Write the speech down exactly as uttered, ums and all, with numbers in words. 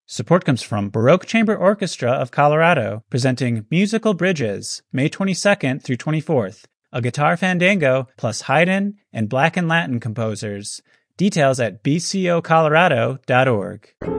Support comes from Baroque Chamber Orchestra of Colorado, presenting Musical Bridges, May twenty-second through twenty-fourth, a guitar fandango plus Haydn and Black and Latin composers. Details at b c o colorado dot org.